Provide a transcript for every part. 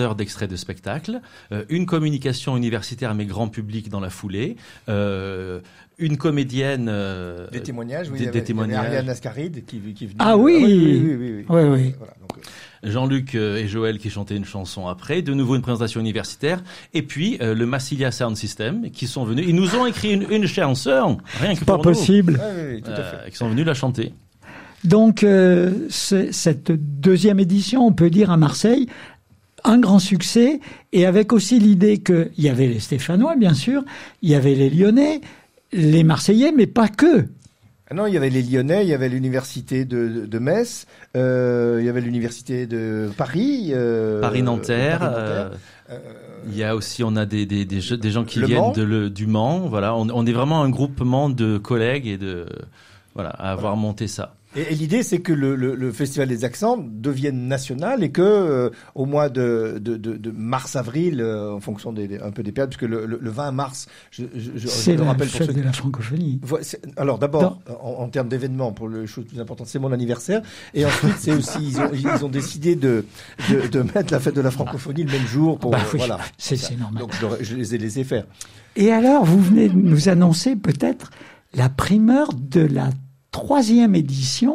d'extraits de spectacle, une communication universitaire mais grand public dans la foulée, une comédienne... des témoignages, oui, des témoignages. Ariane Ascaride qui est venue... Ah oui, oui. Voilà, donc, Jean-Luc et Joël qui chantaient une chanson après, de nouveau une présentation universitaire, et puis le Massilia Sound System qui sont venus, ils nous ont écrit une chanson, rien que pas pour possible. Oui, tout à fait. Qui sont venus la chanter. Donc, cette deuxième édition, on peut dire à Marseille, un grand succès, et avec aussi l'idée qu'il y avait les Stéphanois, bien sûr, il y avait les Lyonnais, les Marseillais, mais pas que. Non, il y avait les Lyonnais, il y avait l'université de Metz, il y avait l'université de Paris, Paris-Nanterre. Il y a aussi, on a des gens qui viennent du Mans. Voilà, on est vraiment un groupement de collègues et à avoir monté ça. Et l'idée, c'est que le Festival des Accents devienne national et que au mois de mars-avril, en fonction un peu des périodes, puisque le 20 mars, c'est la fête de la francophonie. Alors d'abord, en termes d'événements, pour les choses plus importantes, c'est mon anniversaire. Et ensuite, c'est aussi ils ont décidé de mettre la fête de la francophonie le même jour. Voilà, c'est normal. Donc je les ai laissés faire. Et alors, vous venez de nous annoncer peut-être la primeur de la 3e édition,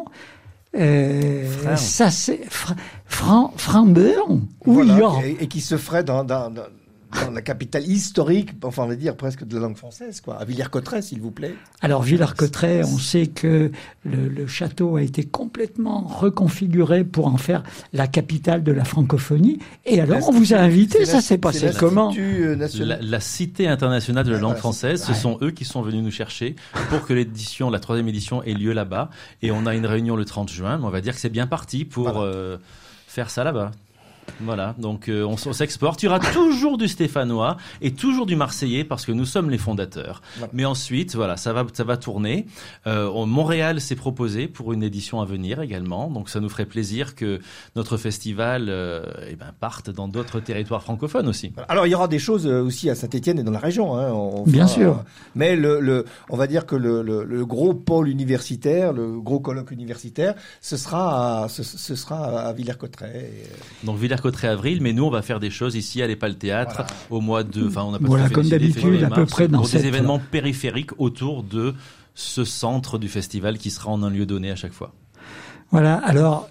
ça c'est Frambourg, et qui se ferait dans la capitale historique, enfin on va dire presque de la langue française, quoi, à Villers-Cotterêts, s'il vous plaît. Alors Villers-Cotterêts, on sait que le château a été complètement reconfiguré pour en faire la capitale de la francophonie. Et alors on vous a invité, ça s'est passé comment ? La Cité internationale de la langue française, ce sont eux qui sont venus nous chercher pour que la 3e édition ait lieu là-bas. Et on a une réunion le 30 juin, mais on va dire que c'est bien parti pour faire ça là-bas. Voilà, donc on s'exporte. Il y aura toujours du stéphanois et toujours du marseillais parce que nous sommes les fondateurs. Voilà. Mais ensuite, voilà, ça va tourner. Montréal s'est proposé pour une édition à venir également. Donc ça nous ferait plaisir que notre festival parte dans d'autres territoires francophones aussi. Alors il y aura des choses aussi à Saint-Étienne et dans la région. Bien sûr. Mais on va dire que le gros pôle universitaire, le gros colloque universitaire, ce sera à Villers-Cotterêts. Donc Villers-Cotterêts avril, mais nous on va faire des choses ici à l'EPAL Théâtre au mois de, on n'a pas tout à fait comme d'habitude à peu près dans pour des événements périphériques autour de ce centre du festival qui sera en un lieu donné à chaque fois. Voilà, alors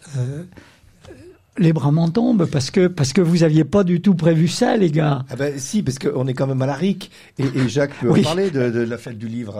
les bras m'en tombent parce que vous aviez pas du tout prévu ça, les gars. Ah ben si, parce qu'on est quand même à la RIC et Jacques peut en parler de la fête du livre.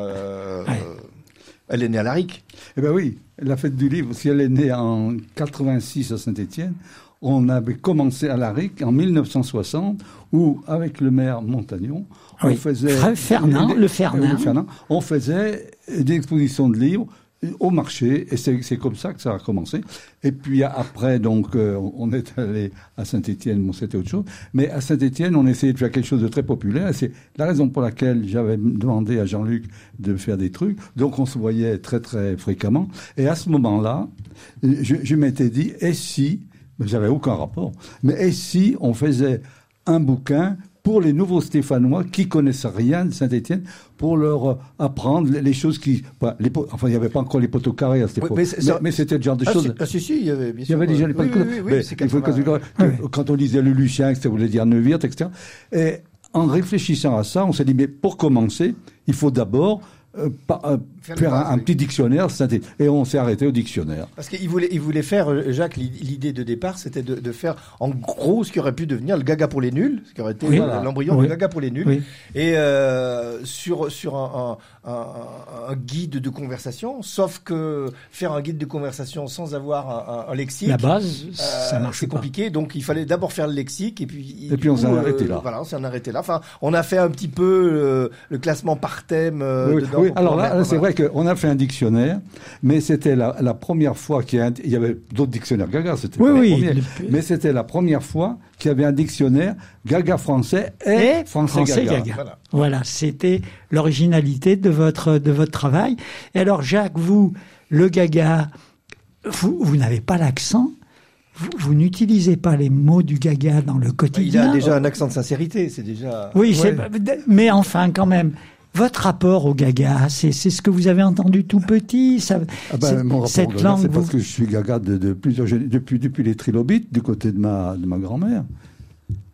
Elle est née à la RIC. Eh ben oui, la fête du livre, si elle est née en 86 à Saint-Étienne. On avait commencé à la RIC en 1960, où, avec le maire Montagnon, on faisait... Fernand, on faisait des expositions de livres au marché, et c'est comme ça que ça a commencé. Et puis après, donc, on est allé à Saint-Étienne, bon, c'était autre chose. Mais à Saint-Étienne, on essayait de faire quelque chose de très populaire. C'est la raison pour laquelle j'avais demandé à Jean-Luc de faire des trucs. Donc, on se voyait très, très fréquemment. Et à ce moment-là, je m'étais dit, et si... J'avais aucun rapport. Mais et si on faisait un bouquin pour les nouveaux Stéphanois qui connaissent rien de Saint-Étienne, pour leur apprendre les choses qui... il n'y avait pas encore les poteaux carrés à cette époque. Mais c'était le genre de choses... Si, il y avait bien sûr. Il y avait déjà les poteaux carrés. Quand on lisait le Lucien, ça voulait dire Neuwirth, etc. Et en réfléchissant à ça, on s'est dit, mais pour commencer, il faut d'abord... faire un petit dictionnaire, et on s'est arrêté au dictionnaire. Parce qu'il voulait faire, Jacques, l'idée de départ, c'était de faire en gros ce qui aurait pu devenir le gaga pour les nuls, ce qui aurait été l'embryon du gaga pour les nuls, et sur un guide de conversation, sauf que faire un guide de conversation sans avoir un lexique, la base, ça marche c'est compliqué, donc il fallait d'abord faire le lexique, et puis on s'en arrêté là. Voilà, on s'en arrêté là. Enfin, on a fait un petit peu le classement par thème dedans. Oui, alors là, c'est vrai qu'on a fait un dictionnaire, mais c'était la première fois il y avait d'autres dictionnaires Gaga, c'était mais c'était la première fois qu'il y avait un dictionnaire Gaga français et français Gaga. Voilà, c'était l'originalité de votre travail. Et alors, Jacques, vous, le Gaga, vous n'avez pas l'accent. Vous n'utilisez pas les mots du Gaga dans le quotidien. Il a déjà un accent de sincérité, c'est déjà... Oui, mais enfin, quand même... Votre rapport au Gaga, c'est ce que vous avez entendu tout petit. Mon rapport au Gaga, c'est parce que je suis Gaga depuis les trilobites du côté de ma grand-mère.